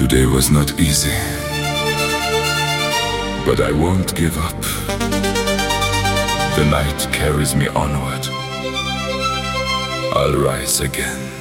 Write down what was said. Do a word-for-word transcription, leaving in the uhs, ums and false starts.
Today was not easy, but I won't give up. The night carries me onward. I'll rise again.